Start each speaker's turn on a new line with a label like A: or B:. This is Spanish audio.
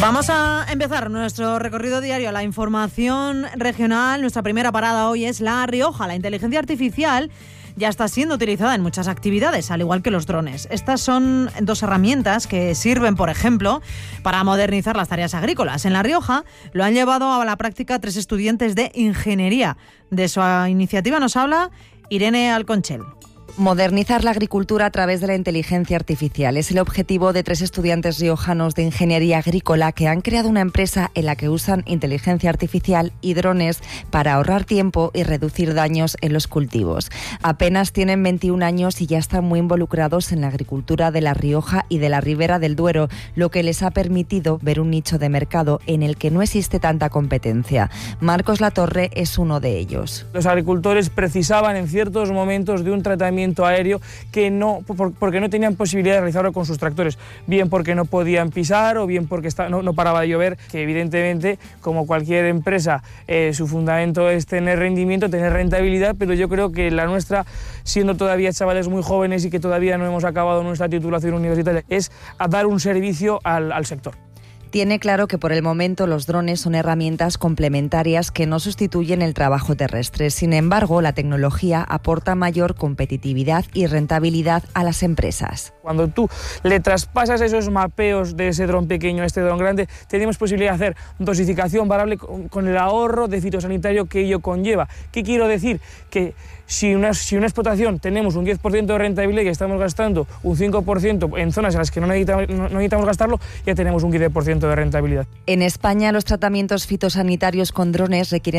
A: Vamos a empezar nuestro recorrido diario a la información regional. Nuestra primera parada hoy es La Rioja. La inteligencia artificial ya está siendo utilizada en muchas actividades, al igual que los drones. Estas son dos herramientas que sirven, por ejemplo, para modernizar las tareas agrícolas. En La Rioja lo han llevado a la práctica 3 estudiantes de ingeniería. De su iniciativa nos habla Irene Alconchel.
B: Modernizar la agricultura a través de la inteligencia artificial es el objetivo de 3 estudiantes riojanos de ingeniería agrícola que han creado una empresa en la que usan inteligencia artificial y drones para ahorrar tiempo y reducir daños en los cultivos. Apenas tienen 21 años y ya están muy involucrados en la agricultura de La Rioja y de la Ribera del Duero, lo que les ha permitido ver un nicho de mercado en el que no existe tanta competencia. Marcos Latorre es uno de ellos.
C: Los agricultores precisaban en ciertos momentos de un tratamiento aéreo que porque no tenían posibilidad de realizarlo con sus tractores, bien porque no podían pisar o bien porque no paraba de llover, que evidentemente, como cualquier empresa, su fundamento es tener rendimiento, tener rentabilidad, pero yo creo que la nuestra, siendo todavía chavales muy jóvenes y que todavía no hemos acabado nuestra titulación universitaria, es a dar un servicio al sector.
B: Tiene claro que por el momento los drones son herramientas complementarias que no sustituyen el trabajo terrestre. Sin embargo, la tecnología aporta mayor competitividad y rentabilidad a las empresas.
C: Cuando tú le traspasas esos mapeos de ese dron pequeño a este dron grande, tenemos posibilidad de hacer dosificación variable con el ahorro de fitosanitario que ello conlleva. ¿Qué quiero decir? Que si una explotación tenemos un 10% de rentabilidad y estamos gastando un 5% en zonas en las que no necesitamos gastarlo, ya tenemos un 15% de rentabilidad.
B: En España, los tratamientos fitosanitarios con drones requieren